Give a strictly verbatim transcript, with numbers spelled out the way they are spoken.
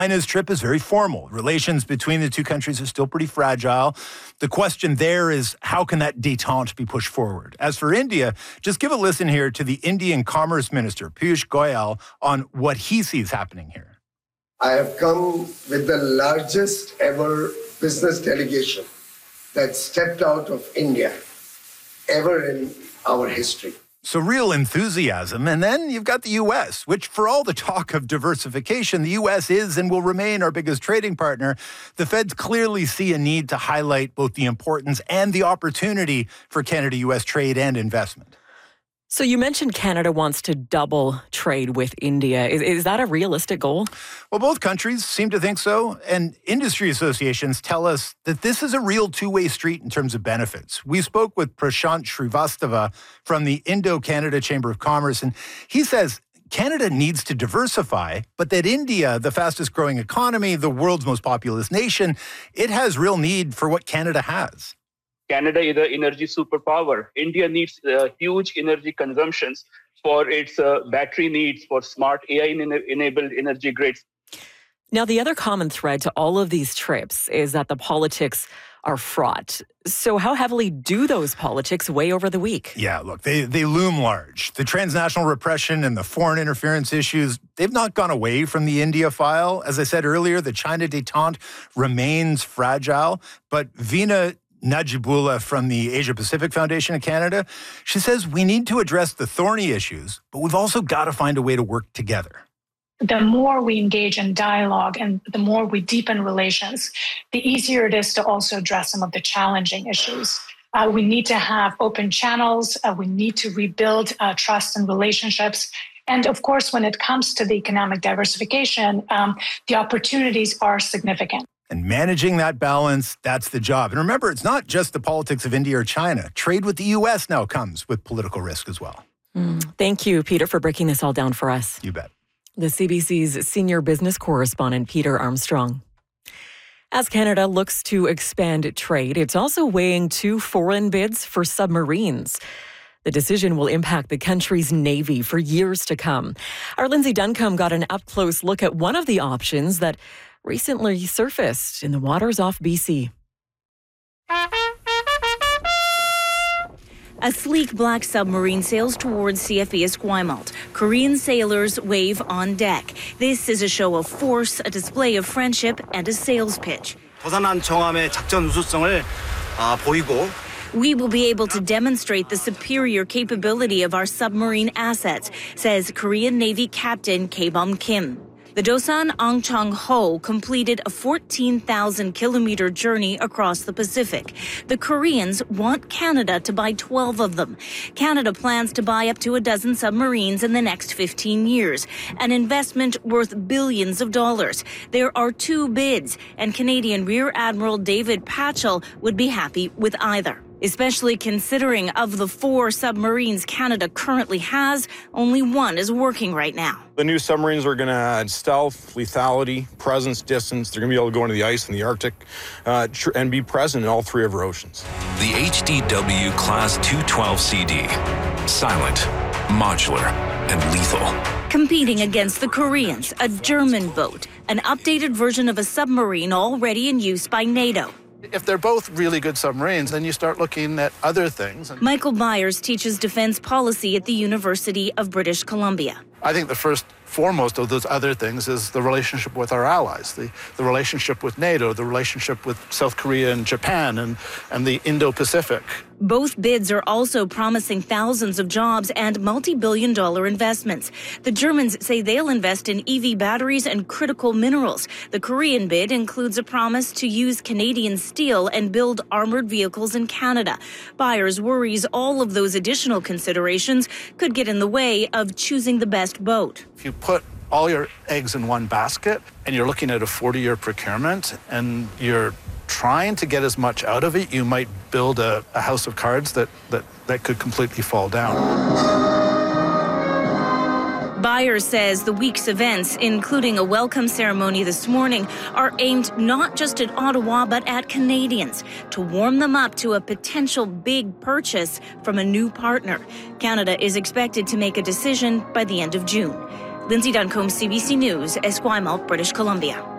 China's trip is very formal. Relations between the two countries are still pretty fragile. The question there is, how can that détente be pushed forward? As for India, just give a listen here to the Indian Commerce Minister, Piyush Goyal, on what he sees happening here. I have come with the largest ever business delegation that stepped out of India ever in our history. So real enthusiasm. And then you've got the U S, which for all the talk of diversification, the U S is and will remain our biggest trading partner. The Feds clearly see a need to highlight both the importance and the opportunity for Canada-U S trade and investment. So you mentioned Canada wants to double trade with India. Is, is that a realistic goal? Well, both countries seem to think so. And industry associations tell us that this is a real two-way street in terms of benefits. We spoke with Prashant Srivastava from the Indo-Canada Chamber of Commerce, and he says Canada needs to diversify, but that India, the fastest growing economy, the world's most populous nation, it has real need for what Canada has. Canada is an energy superpower. India needs uh, huge energy consumptions for its uh, battery needs, for smart A I-enabled energy grids. Now, the other common thread to all of these trips is that the politics are fraught. So how heavily do those politics weigh over the week? Yeah, look, they, they loom large. The transnational repression and the foreign interference issues, they've not gone away from the India file. As I said earlier, the China détente remains fragile, but Veena Najibullah from the Asia Pacific Foundation of Canada, she says we need to address the thorny issues, but we've also got to find a way to work together. The more we engage in dialogue and the more we deepen relations, the easier it is to also address some of the challenging issues. Uh, we need to have open channels. Uh, we need to rebuild uh, trust and relationships. And of course, when it comes to the economic diversification, um, the opportunities are significant. And managing that balance, that's the job. And remember, it's not just the politics of India or China. Trade with the U S now comes with political risk as well. Mm. Thank you, Peter, for breaking this all down for us. You bet. The C B C's senior business correspondent, Peter Armstrong. As Canada looks to expand trade, it's also weighing two foreign bids for submarines. The decision will impact the country's Navy for years to come. Our Lindsay Duncombe got an up-close look at one of the options that recently surfaced in the waters off B C. A sleek black submarine sails towards C F E Esquimalt. Korean sailors wave on deck. This is a show of force, a display of friendship, and a sales pitch. We will be able to demonstrate the superior capability of our submarine assets, says Korean Navy Captain K-Bum Kim. The Dosan Angchong Ho completed a fourteen thousand kilometer journey across the Pacific. The Koreans want Canada to buy twelve of them. Canada plans to buy up to a dozen submarines in the next fifteen years, an investment worth billions of dollars. There are two bids, and Canadian Rear Admiral David Patchell would be happy with either. Especially considering of the four submarines Canada currently has, only one is working right now. The new submarines are going to add stealth, lethality, presence, distance. They're going to be able to go into the ice in the Arctic uh, tr- and be present in all three of our oceans. The H D W Class two twelve C D. Silent, modular, and lethal. Competing against the Koreans, a German boat, an updated version of a submarine already in use by NATO. If they're both really good submarines, then you start looking at other things. Michael Byers teaches defense policy at the University of British Columbia. I think the first foremost of those other things is the relationship with our allies, the, the relationship with NATO, the relationship with South Korea and Japan, and, and the Indo-Pacific. Both bids are also promising thousands of jobs and multi-billion dollar investments. The Germans say they'll invest in E V batteries and critical minerals. The Korean bid includes a promise to use Canadian steel and build armored vehicles in Canada. Byers worries all of those additional considerations could get in the way of choosing the best boat. If you put all your eggs in one basket and you're looking at a forty-year procurement and you're trying to get as much out of it, you might build a, a house of cards that, that, that could completely fall down. Byers says the week's events, including a welcome ceremony this morning, are aimed not just at Ottawa but at Canadians to warm them up to a potential big purchase from a new partner. Canada is expected to make a decision by the end of June. Lindsay Duncombe, C B C News, Esquimalt, British Columbia.